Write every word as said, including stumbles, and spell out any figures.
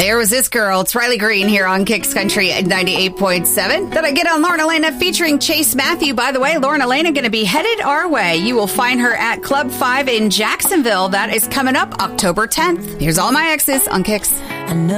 There was this girl. It's Riley Green here on Kicks Country at ninety-eight point seven. Then I get on Lauren Elena featuring Chase Matthew. By the way, Lauren Elena going to be headed our way. You will find her at Club five in Jacksonville. That is coming up October tenth. Here's All My Exes on Kicks. I know